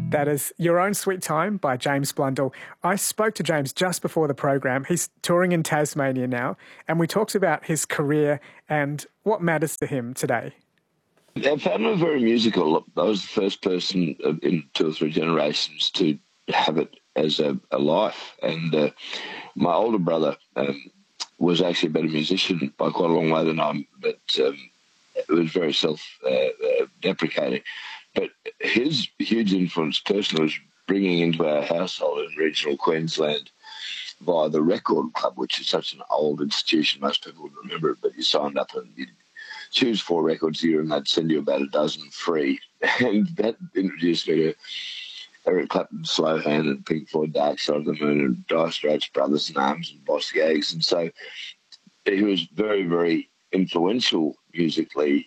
That is Your Own Sweet Time by James Blundell. I spoke to James just before the program. He's touring in Tasmania now, and we talked about his career and what matters to him today. I found it very musical. I was the first person in 2 or 3 generations to have it as a life. And my older brother was actually a better musician by quite a long way than I am, but it was very self-deprecating. But his huge influence personally was bringing into our household in regional Queensland via the Record Club, which is such an old institution. Most people would remember it, but you signed up and you'd choose 4 records a year and they'd send you about a dozen free. And that introduced me to Eric Clapton, Slow Hand, and Pink Floyd, Dark Side of the Moon, and Dire Straits, Brothers in Arms, and Boss Gags. And so he was very, very influential musically,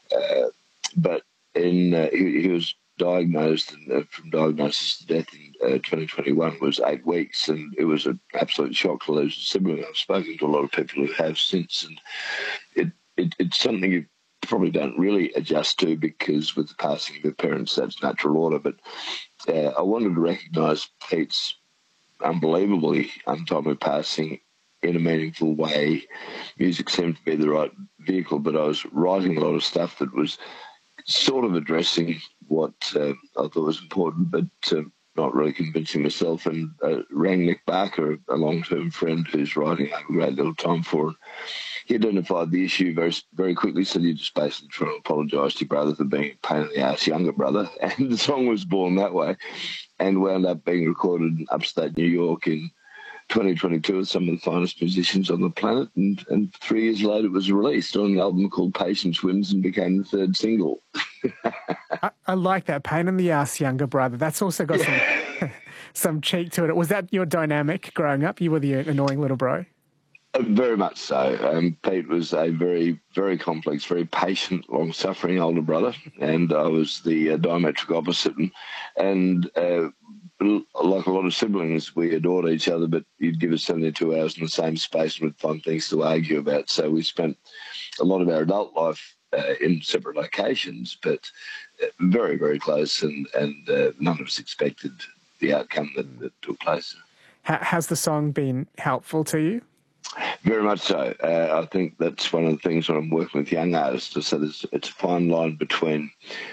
but he was diagnosed, and from diagnosis to death in 2021 was 8 weeks, and it was an absolute shock to lose a sibling. I've spoken to a lot of people who have since, and it's something you probably don't really adjust to, because with the passing of your parents, that's natural order. But I wanted to recognise Pete's unbelievably untimely passing in a meaningful way. Music seemed to be the right vehicle, but I was writing a lot of stuff that was sort of addressing what I thought was important, but not really convincing myself, and rang Nick Barker, a long-term friend who's writing I have a great little time for. And he identified the issue very, very quickly, said you just basically trying to apologise to your brother for being a pain in the ass younger brother, and the song was born that way and wound up being recorded in upstate New York in 2022 with some of the finest musicians on the planet, and 3 years later it was released on an album called Patience Wins and became the 3rd single. I like that, pain in the ass younger brother. That's also got some cheek to it. Was that your dynamic growing up? You were the annoying little bro? Very much so. Pete was a very, very complex, very patient, long-suffering older brother, and I was the diametric opposite. And like a lot of siblings, we adored each other, but you'd give us 72 hours in the same space and we'd find things to argue about. So we spent a lot of our adult life in separate locations, but very, very close, and none of us expected the outcome that took place. Has the song been helpful to you? Very much so. I think that's one of the things when I'm working with young artists, is that it's a fine line between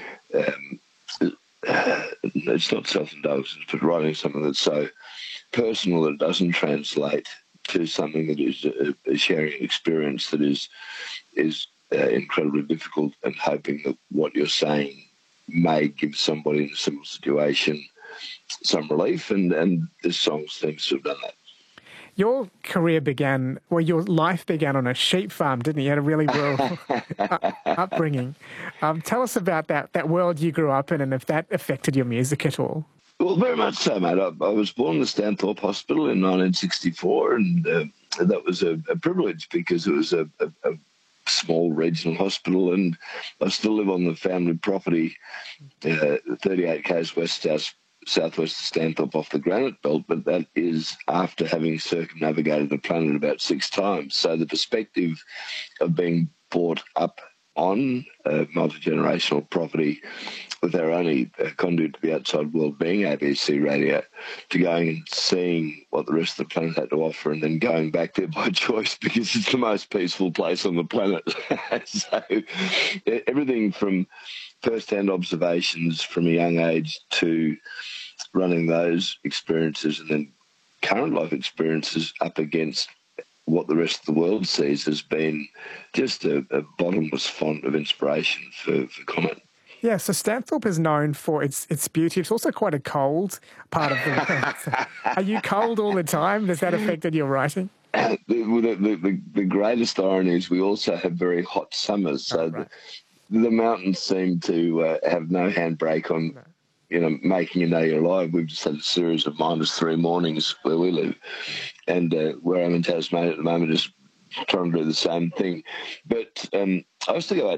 it's not self-indulgence, but writing something that's so personal that it doesn't translate to something that is sharing an experience that is incredibly difficult, and hoping that what you're saying may give somebody in a similar situation some relief, and this song seems to have done that. Your career began, well, your life began on a sheep farm, didn't it? You had a really rural upbringing. Tell us about that world you grew up in, and if that affected your music at all. Well, very much so, mate. I was born in the Stanthorpe Hospital in 1964, and that was a privilege, because it was a small regional hospital, and I still live on the family property, 38 k's southwest of Stanthorpe off the Granite Belt, but that is after having circumnavigated the planet about 6 times. So the perspective of being brought up on a multi-generational property with our only conduit to the outside world being ABC radio, to going and seeing what the rest of the planet had to offer, and then going back there by choice because it's the most peaceful place on the planet. So everything from first-hand observations from a young age to running those experiences, and then current life experiences up against what the rest of the world sees, has been just a bottomless font of inspiration for comment. Yeah, so Stanthorpe is known for its beauty. It's also quite a cold part of the world. So are you cold all the time? Has that affected your writing? The greatest irony is we also have very hot summers. So right. the mountains seem to have no handbrake on making you know you're alive. We've just had a series of -3 mornings where we live. And where I'm in Tasmania at the moment is trying to do the same thing. But I used to go out